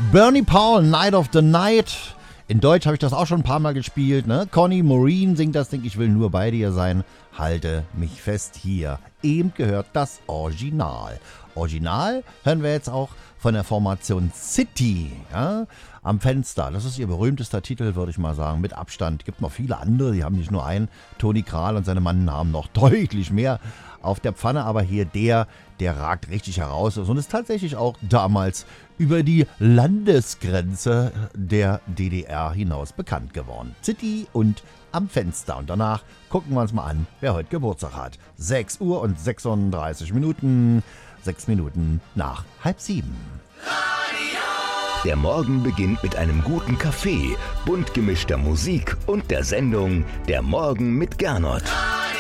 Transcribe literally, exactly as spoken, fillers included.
Bernie Paul, Night of the Night. In Deutsch habe ich das auch schon ein paar Mal gespielt. Ne? Connie Maureen singt das Ding, ich will nur bei dir sein. Halte mich fest hier. Eben gehört das Original. Original hören wir jetzt auch von der Formation City. Ja? Am Fenster. Das ist ihr berühmtester Titel, würde ich mal sagen, mit Abstand. Gibt noch viele andere, die haben nicht nur einen. Toni Kral und seine Mannen haben noch deutlich mehr auf der Pfanne, aber hier der, der ragt richtig heraus und ist tatsächlich auch damals über die Landesgrenze der D D R hinaus bekannt geworden. City und Am Fenster. Und danach gucken wir uns mal an, wer heute Geburtstag hat. sechs Uhr und sechsunddreißig Minuten, sechs Minuten nach halb sieben. Der Morgen beginnt mit einem guten Kaffee, bunt gemischter Musik und der Sendung Der Morgen mit Gernot.